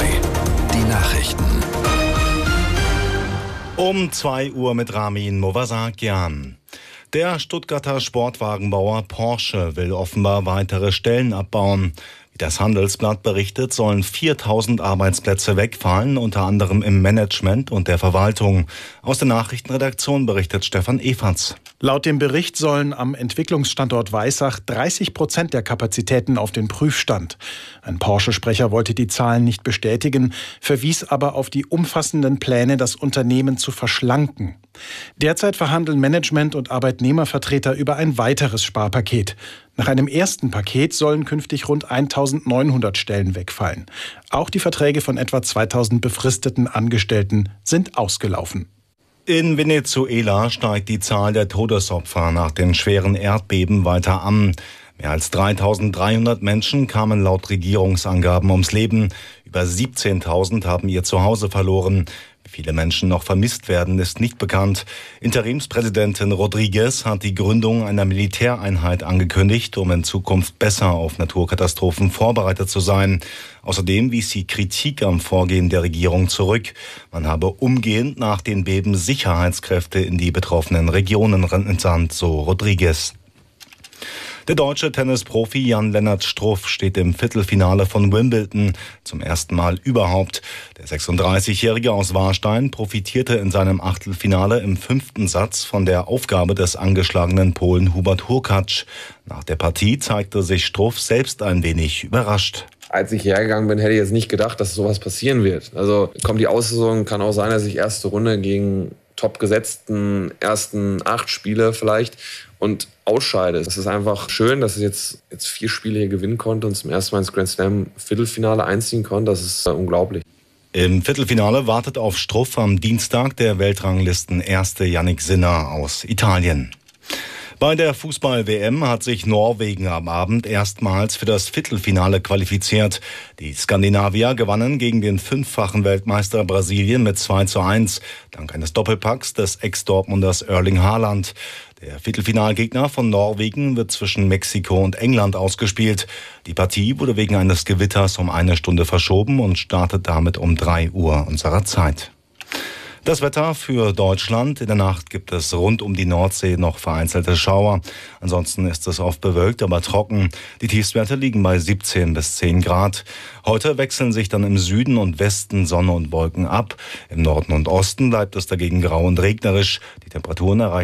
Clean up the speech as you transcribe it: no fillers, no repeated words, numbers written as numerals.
2. Die Nachrichten. Um 2 Uhr mit Ramin Movasakian. Der Stuttgarter Sportwagenbauer Porsche will offenbar weitere Stellen abbauen. Wie das Handelsblatt berichtet, sollen 4.000 Arbeitsplätze wegfallen, unter anderem im Management und der Verwaltung. Aus der Nachrichtenredaktion berichtet Stefan Everts. Laut dem Bericht sollen am Entwicklungsstandort Weissach 30% der Kapazitäten auf den Prüfstand. Ein Porsche-Sprecher wollte die Zahlen nicht bestätigen, verwies aber auf die umfassenden Pläne, das Unternehmen zu verschlanken. Derzeit verhandeln Management- und Arbeitnehmervertreter über ein weiteres Sparpaket. Nach einem ersten Paket sollen künftig rund 1.900 Stellen wegfallen. Auch die Verträge von etwa 2.000 befristeten Angestellten sind ausgelaufen. In Venezuela steigt die Zahl der Todesopfer nach den schweren Erdbeben weiter an. Mehr als 3.300 Menschen kamen laut Regierungsangaben ums Leben. Über 17.000 haben ihr Zuhause verloren. Wie viele Menschen noch vermisst werden, ist nicht bekannt. Interimspräsidentin Rodriguez hat die Gründung einer Militäreinheit angekündigt, um in Zukunft besser auf Naturkatastrophen vorbereitet zu sein. Außerdem wies sie Kritik am Vorgehen der Regierung zurück. Man habe umgehend nach den Beben Sicherheitskräfte in die betroffenen Regionen entsandt, so Rodriguez. Der deutsche Tennisprofi Jan-Lennart Struff steht im Viertelfinale von Wimbledon zum ersten Mal überhaupt. Der 36-Jährige aus Warstein profitierte in seinem Achtelfinale im 5. Satz von der Aufgabe des angeschlagenen Polen Hubert Hurkacz. Nach der Partie zeigte sich Struff selbst ein wenig überrascht. Als ich hergegangen bin, hätte ich jetzt nicht gedacht, dass sowas passieren wird. Also kommt die Auslosung, kann auch sein, dass ich erste Runde gegen top gesetzten ersten 8 Spiele vielleicht und ausscheide. Es ist einfach schön, dass ich jetzt 4 Spiele hier gewinnen konnte und zum ersten Mal ins Grand Slam Viertelfinale einziehen konnte. Das ist unglaublich. Im Viertelfinale wartet auf Struff am Dienstag der Weltranglisten-Erste Jannik Sinner aus Italien. Bei der Fußball-WM hat sich Norwegen am Abend erstmals für das Viertelfinale qualifiziert. Die Skandinavier gewannen gegen den 5-fachen Weltmeister Brasilien mit 2:1, dank eines Doppelpacks des Ex-Dortmunders Erling Haaland. Der Viertelfinalgegner von Norwegen wird zwischen Mexiko und England ausgespielt. Die Partie wurde wegen eines Gewitters um 1 Stunde verschoben und startet damit um 3 Uhr unserer Zeit. Das Wetter für Deutschland. In der Nacht gibt es rund um die Nordsee noch vereinzelte Schauer. Ansonsten ist es oft bewölkt, aber trocken. Die Tiefstwerte liegen bei 17 bis 10 Grad. Heute wechseln sich dann im Süden und Westen Sonne und Wolken ab. Im Norden und Osten bleibt es dagegen grau und regnerisch. Die Temperaturen erreichen